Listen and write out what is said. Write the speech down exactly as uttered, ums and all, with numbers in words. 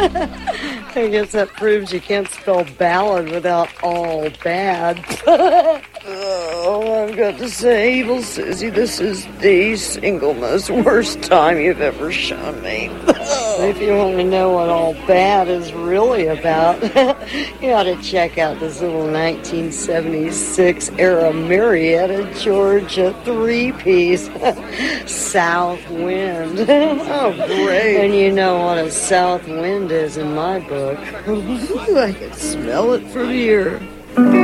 I guess that proves you can't spell ballad without all bad. Oh, I've got to say, Evil Susie, this is the single most worst time you've ever shown me. If you want to know what all bad is really about, you ought to check out this little nineteen seventy-six era Marietta, Georgia three-piece, South Wind. Oh, great. And you know what a south wind is in my book. I can smell it from here.